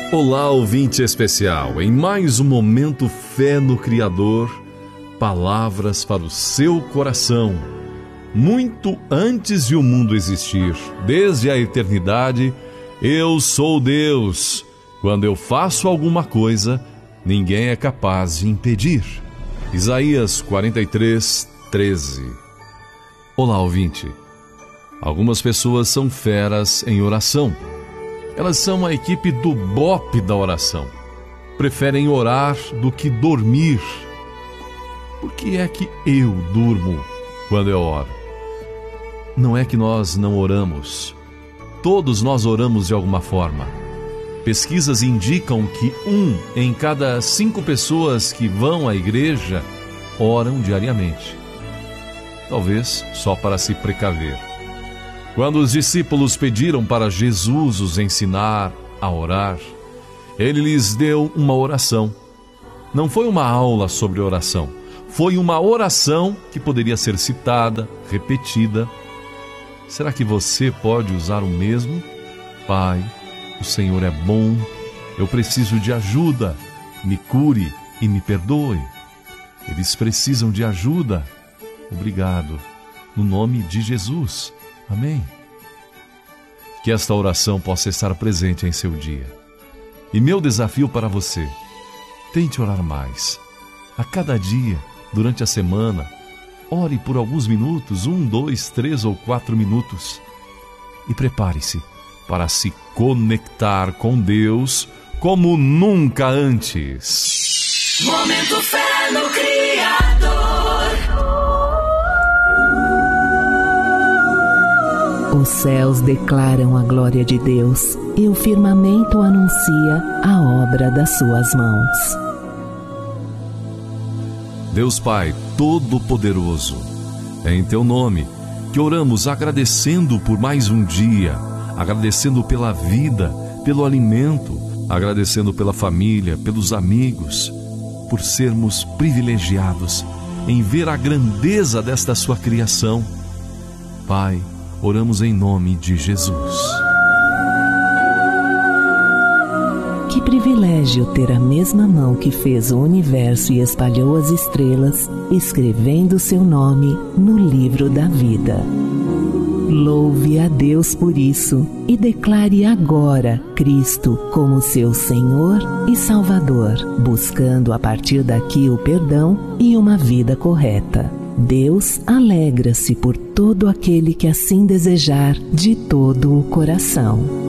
Olá, ouvinte especial, em mais um momento Fé no Criador, palavras para o seu coração. Muito antes de o mundo existir, desde a eternidade, eu sou Deus. Quando eu faço alguma coisa, ninguém é capaz de impedir. Isaías 43, 13. Olá, ouvinte. Algumas pessoas são feras em oração. Elas são a equipe do BOPE da oração. Preferem orar do que dormir. Por que é que eu durmo quando eu oro? Não é que nós não oramos. Todos nós oramos de alguma forma. Pesquisas indicam que 1 em cada 5 pessoas que vão à igreja oram diariamente. Talvez só para se precaver. Quando os discípulos pediram para Jesus os ensinar a orar, ele lhes deu uma oração. Não foi uma aula sobre oração, foi uma oração que poderia ser citada, repetida. Será que você pode usar o mesmo? Pai, o Senhor é bom, eu preciso de ajuda, me cure e me perdoe. Eles precisam de ajuda. Obrigado, no nome de Jesus. Amém. Que esta oração possa estar presente em seu dia. E meu desafio para você, tente orar mais. A cada dia, durante a semana, ore por alguns minutos, 1, 2, 3 ou 4 minutos. E prepare-se para se conectar com Deus como nunca antes. Momento Fé no Criador. Os céus declaram a glória de Deus e o firmamento anuncia a obra das suas mãos. Deus Pai Todo-Poderoso, é em Teu nome que oramos agradecendo por mais um dia, agradecendo pela vida, pelo alimento, agradecendo pela família, pelos amigos, por sermos privilegiados em ver a grandeza desta Sua criação. Pai, oramos em nome de Jesus. Que privilégio ter a mesma mão que fez o universo e espalhou as estrelas, escrevendo seu nome no livro da vida. Louve a Deus por isso e declare agora Cristo como seu Senhor e Salvador, buscando a partir daqui o perdão e uma vida correta. Deus alegra-se por todo aquele que assim desejar de todo o coração.